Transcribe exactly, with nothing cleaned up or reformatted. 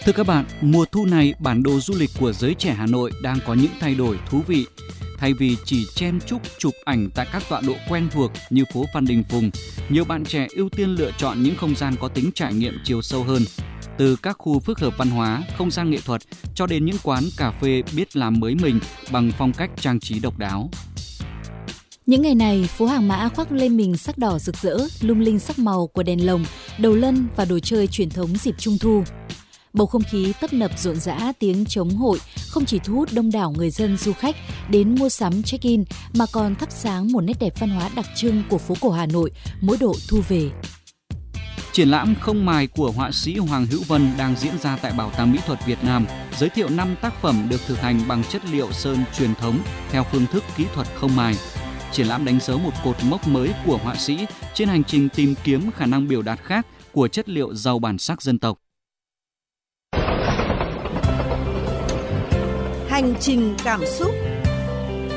Thưa các bạn, mùa thu này bản đồ du lịch của giới trẻ Hà Nội đang có những thay đổi thú vị. Thay vì chỉ chen chúc chụp ảnh tại các tọa độ quen thuộc như phố Phan Đình Phùng, nhiều bạn trẻ ưu tiên lựa chọn những không gian có tính trải nghiệm chiều sâu hơn. Từ các khu phức hợp văn hóa, không gian nghệ thuật cho đến những quán cà phê biết làm mới mình bằng phong cách trang trí độc đáo. Những ngày này, phố Hàng Mã khoác lên mình sắc đỏ rực rỡ, lung linh sắc màu của đèn lồng, đầu lân và đồ chơi truyền thống dịp Trung thu. Bầu không khí tấp nập rộn rã tiếng trống hội không chỉ thu hút đông đảo người dân du khách đến mua sắm check-in mà còn thắp sáng một nét đẹp văn hóa đặc trưng của phố cổ Hà Nội mỗi độ thu về. Triển lãm không mài của họa sĩ Hoàng Hữu Vân đang diễn ra tại Bảo tàng Mỹ thuật Việt Nam, giới thiệu năm tác phẩm được thực hành bằng chất liệu sơn truyền thống theo phương thức kỹ thuật không mài. Triển lãm đánh dấu một cột mốc mới của họa sĩ trên hành trình tìm kiếm khả năng biểu đạt khác của chất liệu giàu bản sắc dân tộc. Hành trình cảm xúc.